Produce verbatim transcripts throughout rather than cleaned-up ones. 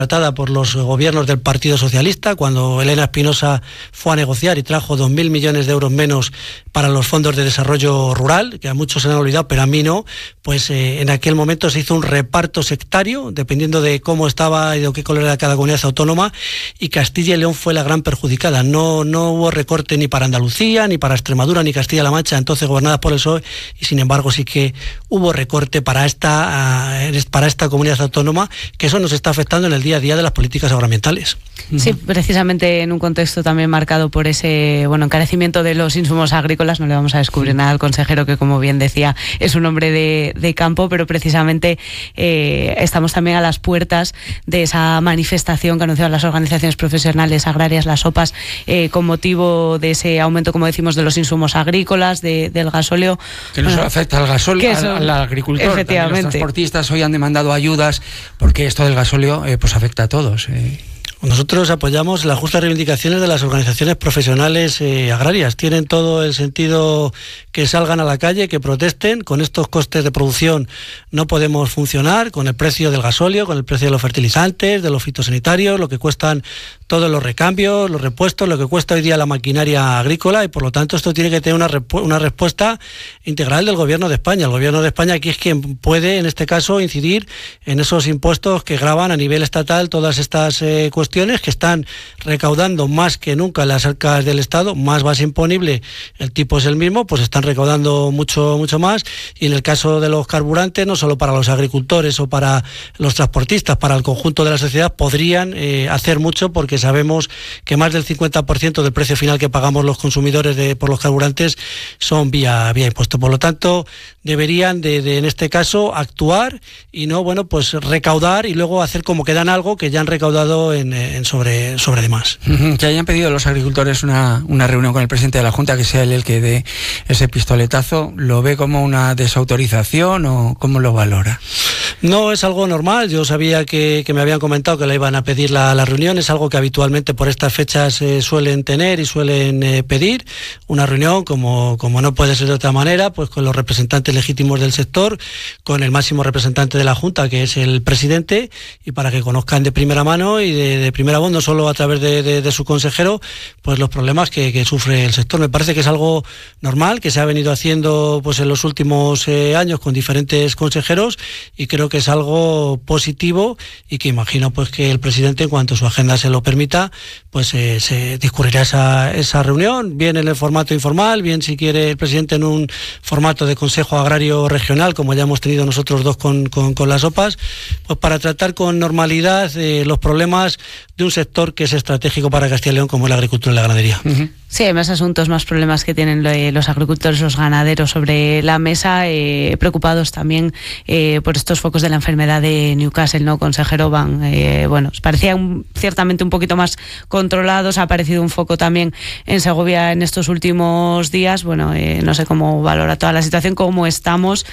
tratada por los gobiernos del Partido Socialista, cuando Elena Espinosa fue a negociar y trajo dos mil millones de euros menos para los fondos de desarrollo rural, que a muchos se han olvidado, pero a mí no, pues eh, en aquel momento se hizo un reparto sectario, dependiendo de cómo estaba y de qué color era cada comunidad autónoma, y Castilla y León fue la gran perjudicada. No, no hubo recorte ni para Andalucía, ni para Extremadura, ni Castilla-La Mancha, entonces gobernadas por el P S O E, y sin embargo sí que hubo recorte para esta, uh, para esta comunidad autónoma, que eso nos está afectando en el día a día de las políticas agroambientales. Sí, precisamente en un contexto también marcado por ese bueno encarecimiento de los insumos agrícolas. No le vamos a descubrir nada al consejero, que como bien decía es un hombre de, de campo, pero precisamente eh, estamos también a las puertas de esa manifestación que anunciaron las organizaciones profesionales agrarias, las O P As, eh, con motivo de ese aumento, como decimos, de los insumos agrícolas, de, del gasóleo. Que no bueno, solo afecta al gasóleo, al, al agricultor, efectivamente. Los transportistas hoy han demandado ayudas, porque esto del gasóleo eh, pues afecta a todos. Eh. Nosotros apoyamos las justas reivindicaciones de las organizaciones profesionales eh, agrarias. Tienen todo el sentido que salgan a la calle, que protesten. Con estos costes de producción no podemos funcionar, con el precio del gasóleo, con el precio de los fertilizantes, de los fitosanitarios, lo que cuestan todos los recambios, los repuestos, lo que cuesta hoy día la maquinaria agrícola, y por lo tanto esto tiene que tener una, repu- una respuesta integral del Gobierno de España. El Gobierno de España aquí es quien puede, en este caso, incidir en esos impuestos que gravan a nivel estatal todas estas eh, cuestiones que están recaudando más que nunca en las arcas del Estado. Más base imponible, el tipo es el mismo, pues están recaudando mucho, mucho más, y en el caso de los carburantes, no solo para los agricultores o para los transportistas, para el conjunto de la sociedad podrían eh, hacer mucho, porque sabemos que más del cincuenta por ciento del precio final que pagamos los consumidores de, por los carburantes son vía, vía impuesto. Por lo tanto, deberían de, de en este caso actuar y no, bueno, pues recaudar y luego hacer como que dan algo que ya han recaudado en, en sobre, sobre demás. Que hayan pedido los agricultores una, una reunión con el presidente de la Junta, que sea él el que dé ese pistoletazo, ¿lo ve como una desautorización o cómo lo valora? No, es algo normal. Yo sabía que, que me habían comentado que le iban a pedir la, la reunión. Es algo que habitualmente por estas fechas eh, suelen tener y suelen eh, pedir. Una reunión, como, como no puede ser de otra manera, pues con los representantes legítimos del sector, con el máximo representante de la Junta, que es el presidente, y para que conozcan de primera mano y de, de primera voz, no solo a través de, de, de su consejero, pues los problemas que, que sufre el sector. Me parece que es algo normal, que se ha venido haciendo pues en los últimos eh, años con diferentes consejeros, y creo que es algo positivo, y que imagino pues que el presidente, en cuanto su agenda se lo permita, pues eh, se discurrirá esa, esa reunión, bien en el formato informal, bien si quiere el presidente en un formato de Consejo Agrario Regional, como ya hemos tenido nosotros dos con, con, con las O P As, pues para tratar con normalidad eh, los problemas de un sector que es estratégico para Castilla y León, como es la agricultura y la ganadería. Uh-huh. Sí, hay más asuntos, más problemas que tienen los agricultores, los ganaderos sobre la mesa, eh, preocupados también eh, por estos focos de la enfermedad de Newcastle, ¿no, consejero? Van, eh, bueno, parecían ciertamente un poquito más controlados. Ha aparecido un foco también en Segovia en estos últimos días. Bueno, eh, no sé cómo valora toda la situación, cómo estamos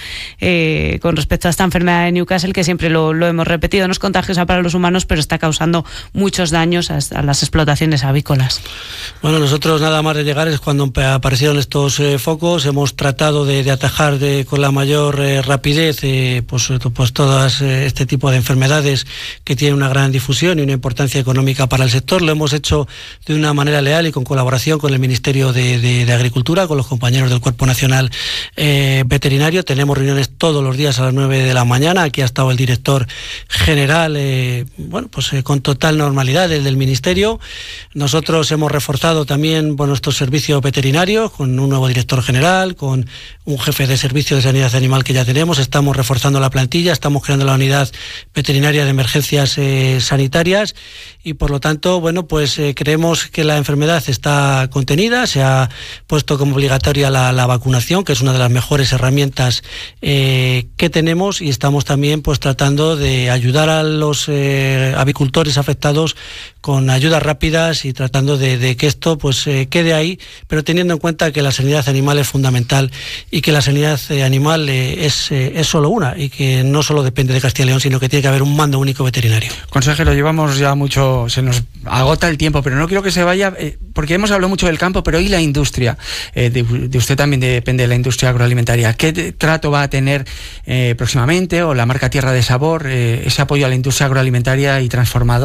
eh, con respecto a esta enfermedad de Newcastle, que siempre lo, lo hemos repetido, no es contagiosa para los humanos, pero está causando muchos daños a, a las explotaciones avícolas. Bueno, nosotros nada más de llegar es cuando aparecieron estos eh, focos. Hemos tratado de, de atajar de, con la mayor eh, rapidez eh, pues, pues todas eh, este tipo de enfermedades que tienen una gran difusión y una importancia económica para el sector. Lo hemos hecho de una manera leal y con colaboración con el Ministerio de, de, de Agricultura, con los compañeros del Cuerpo Nacional eh, Veterinario. Tenemos reuniones todos los días a las nueve de la mañana. Aquí ha estado el director general, eh, bueno, pues eh, con total normalidad, el del Ministerio. Nosotros hemos reforzado también bueno, nuestros servicios veterinarios con un nuevo director general, con un jefe de servicio de sanidad animal que ya tenemos. Estamos reforzando la plantilla, estamos creando la unidad veterinaria de emergencias eh, sanitarias, y por lo tanto, bueno, pues eh, creemos que la enfermedad está contenida. Se ha puesto como obligatoria la, la vacunación, que es una de las mejores herramientas eh, que tenemos, y estamos también pues tratando de ayudar a los eh, avicultores afectados con ayudas rápidas y tratando de, de que esto pues eh, quede ahí, pero teniendo en cuenta que la sanidad animal es fundamental y que la sanidad eh, animal eh, es, eh, es solo una, y que no solo depende de Castilla y León, sino que tiene que haber un mando único veterinario. Consejero, llevamos ya mucho, se nos agota el tiempo, pero no quiero que se vaya, eh, porque hemos hablado mucho del campo, pero ¿y la industria? Eh, de, de usted también depende de la industria agroalimentaria. ¿Qué trato va a tener eh, próximamente, o la marca Tierra de Sabor, eh, ese apoyo a la industria agroalimentaria y transformadora?